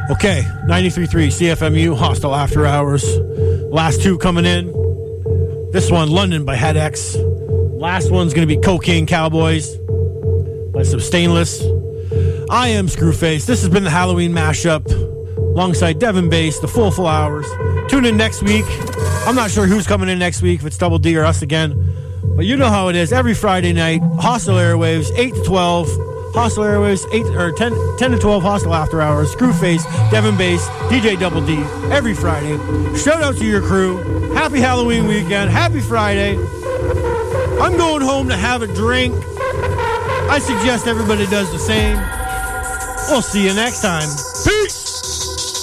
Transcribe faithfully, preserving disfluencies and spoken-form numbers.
Okay, ninety-three point three C F M U, Hostile After Hours. Last two coming in. This one, London by Head X. Last one's going to be Cocaine Cowboys by some Stainless. I am Screwface. This has been the Halloween mashup alongside Devin Bass, the full full hours. Tune in next week. I'm not sure who's coming in next week, if it's Double D or us again. But you know how it is. Every Friday night, Hostile Airwaves, eight to twelve. Hostile Airwaves, eight or ten, ten to twelve, Hostile After Hours. Screwface, Devin Bass, D J Double D, every Friday. Shout out to your crew. Happy Halloween weekend. Happy Friday. I'm going home to have a drink. I suggest everybody does the same. We'll see you next time.